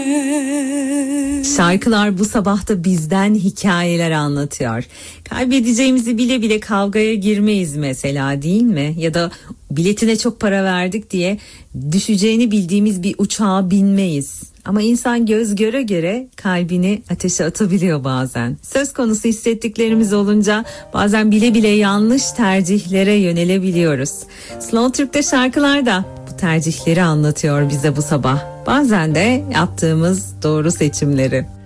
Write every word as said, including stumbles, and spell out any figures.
Şarkılar bu sabah da bizden hikayeler anlatıyor. Kaybedeceğimizi bile bile kavgaya girmeyiz mesela, değil mi? Ya da biletine çok para verdik diye düşeceğini bildiğimiz bir uçağa binmeyiz. Ama insan göz göre göre kalbini ateşe atabiliyor bazen. Söz konusu hissettiklerimiz olunca bazen bile bile yanlış tercihlere yönelebiliyoruz. Slow Türk'te şarkılar da bu tercihleri anlatıyor bize bu sabah. Bazen de yaptığımız doğru seçimleri.